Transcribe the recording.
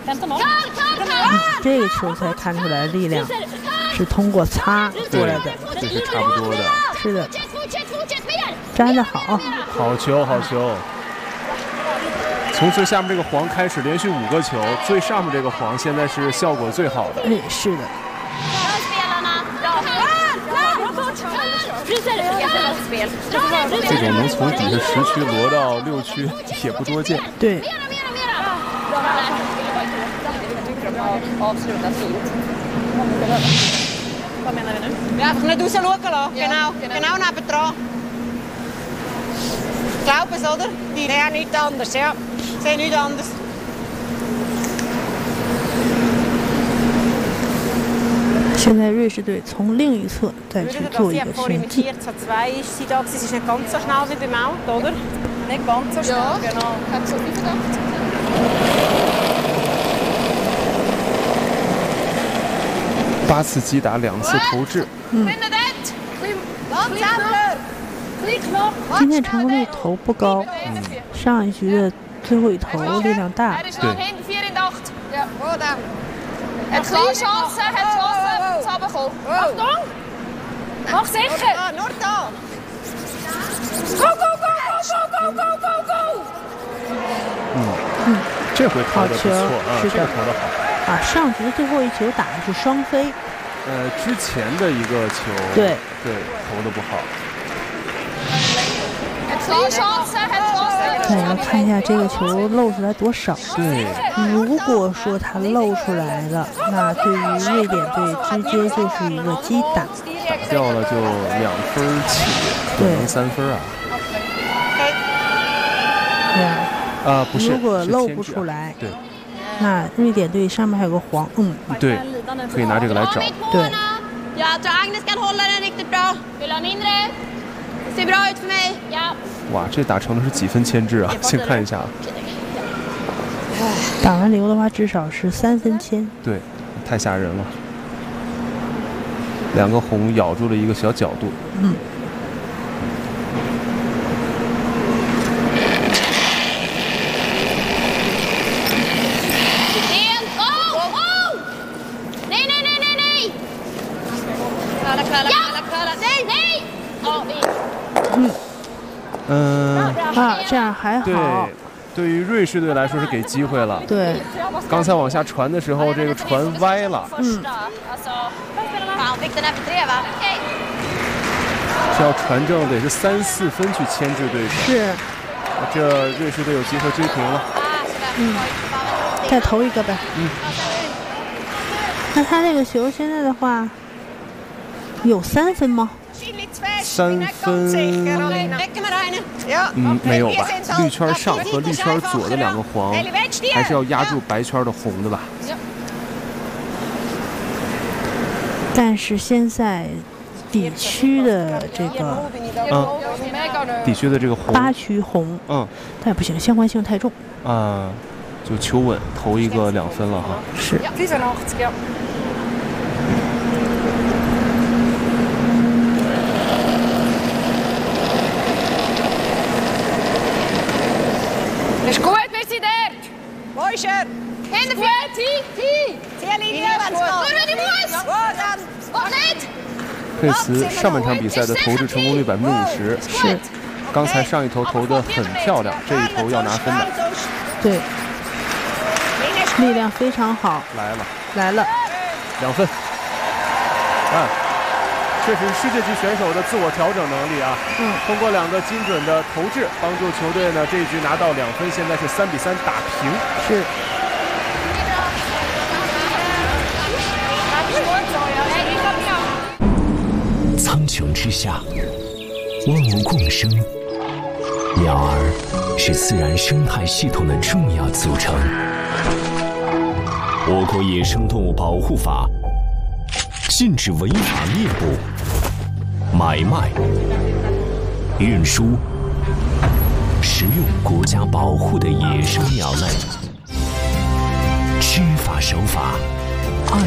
这个球才看出来力量是通过擦过来的， 这是差不多的。 是的，粘得好， 好球，好球！从最下面这个黄开始，连续5个球，最上面这个黄现在是效果最好的。 是的。 这种能从底下10区挪到6区也不多见。 对。 Ja, du sollst schauen lassen. Genau neben dran. Ich glaube es, oder? Die sehen nichts anderes, ja. Sehen nichts anderes. 现在瑞士队从另一侧再去做一个旋踢。 4-2 ist sie da. Sie ist nicht ganz so schnell wie beim Auto, oder? Nicht ganz so schnell, ja. Genau. Hat so viel gedacht. 8次击打2次投掷。 今天成功率投不高，上一局的最后一投力量大。 对。 Het goede chance, het chance, Sabachol. Achtung! Mach sicher! Nur da! Go, go, go, go, go, go, go, go! 这回投的不错啊，这个投的好啊！上局最后一球打的是双飞， 之前的一个球， 对， 投的不好。 Het goede chance, het chance. 对，要看一下这个球漏出来多少。 对， 如果说它漏出来了，那对于瑞典队直接就是一个击打， 打掉了就2分起，可能3分啊。 对啊，不是， 如果漏不出来， 对， 那瑞典队上面还有个黄， 对，可以拿这个来找。 对。 Ja, jag Agnes kan hålla den riktigt bra. Vill ha mindre? Ser bra ut för mig. Ja. 哇，这打成的是几分牵制啊？先看一下啊。 打完流的话，至少是3分牵。 对，太吓人了。2个红咬住了一个小角度。 这样还好。 对于瑞士队来说是给机会了。 对， 刚才往下传的时候，这个船歪了。这要传正得是3、4分去牵制对手。 是。 这瑞士队有机会追平了。 再投一个呗。那他这个球现在的话，有3分吗 ？3分，没有吧？绿圈上和绿圈左的2个黄，还是要压住白圈的红的吧？ 但是现在底区的这个， 底区的这个红 8区红，但不行，相关性太重啊，就求稳，投一个2分了哈。 是。 Is goed, bis sie dort. Wo ist er? Hinter mir, Zieh Linie, wenn's geht. Die Fuß. Mach nicht. 佩茨上半场比赛的投掷成功率50%， 是。 刚才上一投投得很漂亮，这一投要拿分的。 对，力量非常好。来了 ，2分。这是世界级选手的自我调整能力啊！通过2个精准的投掷，帮助球队呢这一局拿到2分，现在是3比3打平。 是。 苍穹之下，万物共生，鸟儿是自然生态系统的重要组成。我国野生动物保护法禁止违法猎捕、买卖、运输、食用国家保护的野生鸟类，知法守法。